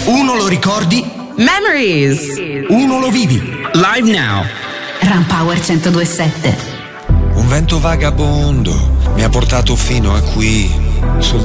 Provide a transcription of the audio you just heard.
Uno lo ricordi, Memories. uno lo vivi. Live now. Rampower 102.7. Un vento vagabondo mi ha portato fino a qui, sul